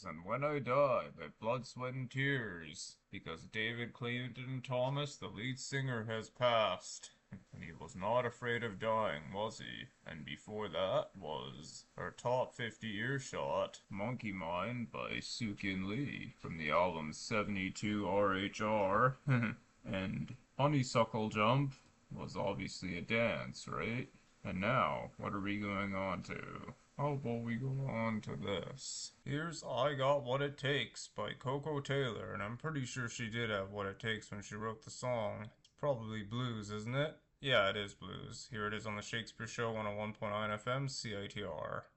Blues and When I Die by Blood, Sweat and Tears, because David Clayton Thomas, the lead singer, has passed. And he was not afraid of dying, was he? And before that was our top 50 earshot, Monkey Mind by Sookin Lee, from the album 72 RHR. And Honeysuckle Jump was obviously a dance, right? And now, what are we going on to? How about we go on to this? Here's I Got What It Takes by Coco Taylor, and I'm pretty sure she did have what it takes when she wrote the song. It's probably blues, isn't it? Yeah, it is blues. Here it is on the Shakespeare Show 101.9 FM CITR.